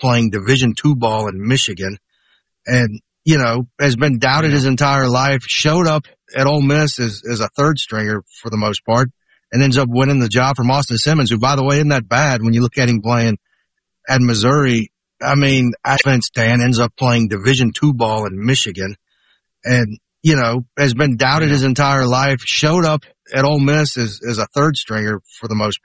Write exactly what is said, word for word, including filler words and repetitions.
playing Division two ball in Michigan, and, you know, has been doubted his entire life, showed up at Ole Miss as, as a third stringer for the most part, and ends up winning the job from Austin Simmons, who, by the way, isn't that bad when you look at him playing at Missouri. I mean, offense, Dan, ends up playing Division two ball in Michigan, and, you know, has been doubted his entire life, showed up at Ole Miss as, as a third stringer for the most part.